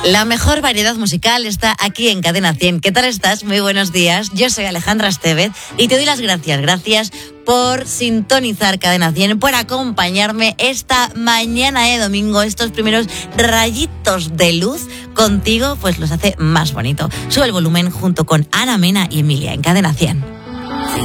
La mejor variedad musical está aquí en Cadena 100. ¿Qué tal estás? Muy buenos días. Yo soy Alejandra Estevez y te doy las gracias. Gracias por sintonizar Cadena 100, por acompañarme esta mañana de domingo. Estos primeros rayitos de luz contigo, pues los hace más bonito. Sube el volumen junto con Ana Mena y Emilia en Cadena 100.